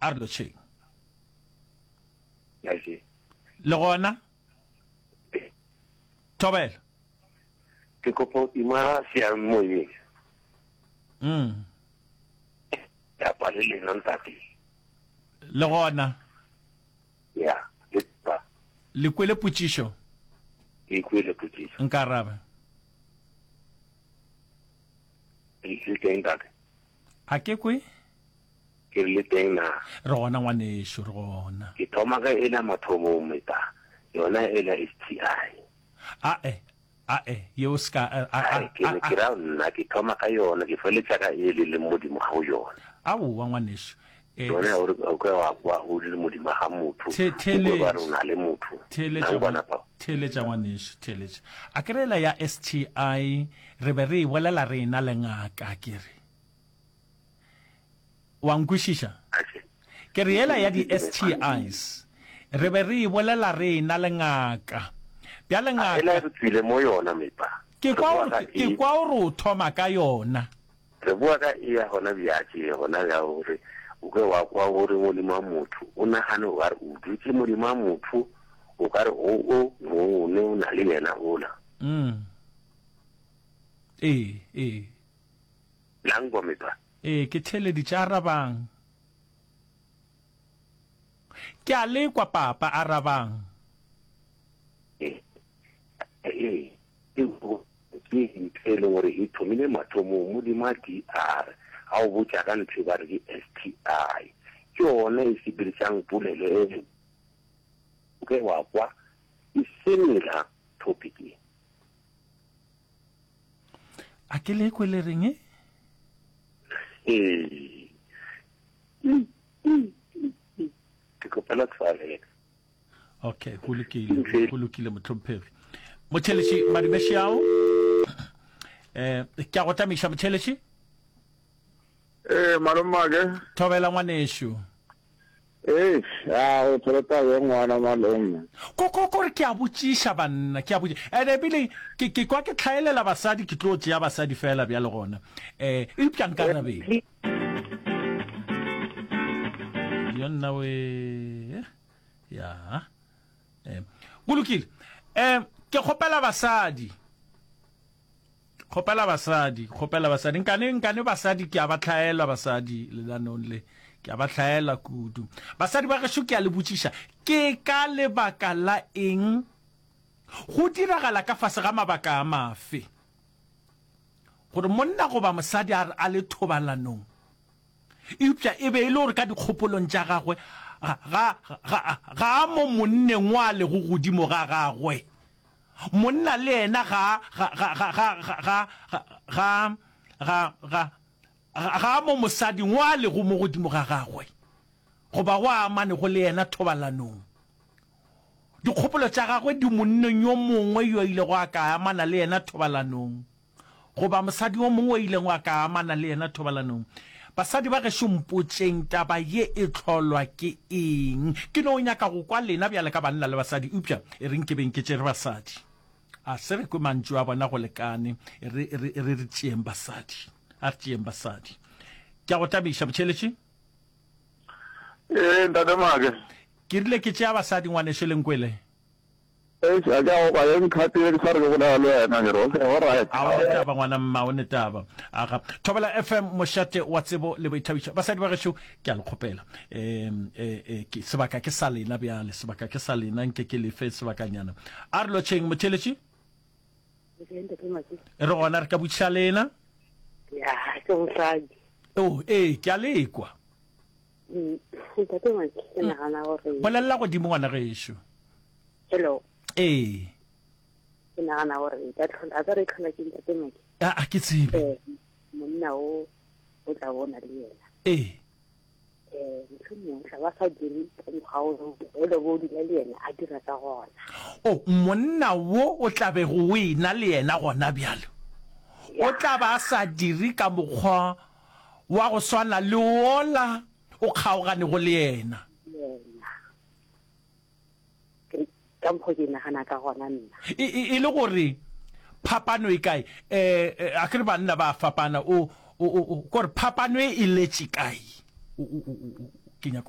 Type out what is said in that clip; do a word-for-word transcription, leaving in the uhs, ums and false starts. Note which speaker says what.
Speaker 1: a re lotšheng
Speaker 2: le
Speaker 1: gona Thobela
Speaker 2: ke kopo ima sia moye
Speaker 1: mm
Speaker 2: ya pa le lena ntati
Speaker 1: le gona
Speaker 2: ya le pa
Speaker 1: le kwele potšišo
Speaker 2: e kwele potšišo
Speaker 1: nka arabe
Speaker 2: le teng ka
Speaker 1: a ke kwe
Speaker 2: ke le teng na
Speaker 1: re gona ngwanešo re gona
Speaker 2: ke thoma ka ena mathomo meta yona ela S T I
Speaker 1: a e a e yo ska a
Speaker 2: a ke le kira nna ke thoma ka yona ke feletsa ka ele le modimo ga o yona
Speaker 1: a o wa ngwanešo
Speaker 2: yona o re o ka wa kwa o le modimo ga motho ba rona le motho
Speaker 1: theletša ngwanešo theletša a kerela ya S T I re be re e bolela re ena le ngaka ke re wa nkwešiša ke re yela ya di S T Is re be re e bolela re ena le ngaka bjale ngaka ke kwa o re o thoma ka yona
Speaker 2: re bua ka e ya gona bjatše gona bja gore o ke wa kwa gore modimo wa motho o nagane o kare o dutse modimo wa motho o kare o o mo ne o na le yena ola
Speaker 1: mm eh eh
Speaker 2: langwa mepa
Speaker 1: eh ke theleditše arabang ke a lekwa papa arabang
Speaker 2: eh eh ke ntele gore e thomile mathomo modimo a D R a o botsa ka ntho ba re ke S T I ke yone e sebirisang polelo e ke wa kwa e similar topic
Speaker 1: a ke le kwe le reng
Speaker 2: eh ke kopela tsale
Speaker 1: okay go lokile go lokile motlhomphegi motheletši madibešao eh ke a go tamiša motheletši
Speaker 3: eh malomage
Speaker 1: Thobela ngwanešo
Speaker 3: eh a o tsota yo ngwana malome
Speaker 1: ko ko ko ke a botšiša banna ke a botšiša ene bile ke ke kwa ke tlhaelela basadi ke tlo tšea basadi fela bja le gona eh e pja nka rabe yonna we ya eh bulukile eh ke kgopela basadi kgopela basadi kgopela basadi nkane nkane basadi ke a ba tlhaela basadi le lanong le ke a ba tlhaela kudu basadi ba ge ke a le botšiša ke ka lebaka la eng go diragala ka fase ga mabaka a mafe gore monna goba mosadi a le thobalanong eupša e be e le gore ka dikgopolong tša gagwe ga mo monneng wa le go godimo ga gagwe monna le ena ga ga ga ga ga ga ga ga mo mosadi wa le go mo godimo ga gagwe goba wa amane go le ena thobalanong dikgopolo tša gagwe di monneng yo mongwe yo ile go ka amana le ena thobalanong goba mosadi yo mongwe o ile go ka amana le ena thobalanong basadi ba ge šompotšeng taba ye e tlholwa ke eng ke no nyaka go kwa lena bjale ka banna le basadi upša e reng ke beng ke tšere basadi a se re kwe mantšu a bona go lekane re re tšeeng basadi a re tšeeng basadi ke a go tabiša botšheletše
Speaker 3: eh ntatemake
Speaker 1: ke rile ke tšea basadi ngwanešo lenkwele
Speaker 3: eh a ka go ba eng khatile ke sa re go la le wena ke ro ke all right
Speaker 1: a o taba ngwana mma o ne taba aga Thobela F M mošate wa tsebo le boithabišo basadi ba gešo ke a le kgopela em eh ke sebaka ke sa lena bjale sebaka ke sa lena nke ke lefe sebakanyana a re lotšheng motheletši re gona re ka botšiša lena
Speaker 4: ya ke mosadi
Speaker 1: oh eh ke a lekwa
Speaker 4: ntatemake ke nagana gore
Speaker 1: bolelela godimo ngwana gešo
Speaker 4: hello
Speaker 1: eh
Speaker 4: ke nagana gore ka tlhola a re tlhola ke ntatemake
Speaker 1: a ke tsebe
Speaker 4: monna o o tla bona le yena
Speaker 1: eh
Speaker 4: eh motho tla ba sa dire ka mokgwa o le bo dile le yena a dira ka gona
Speaker 1: oh monna wo o tla be go wena le yena gona bjalo o tla ba sa dire ka mokgwa wa go swana le ola o kgaogane go le yena
Speaker 4: ka mokgwa ke nagana ka gona nna
Speaker 1: e le gore phapano e kae eh a kere banna ba fapana o gore phapano e letše kae